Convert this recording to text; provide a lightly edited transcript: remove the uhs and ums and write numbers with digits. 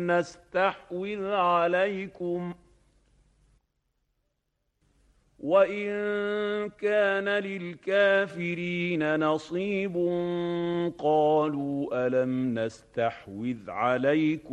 نستحوذ عليكم وإن كان للكافرين نصيب قالوا ألم نستحوذ عليكم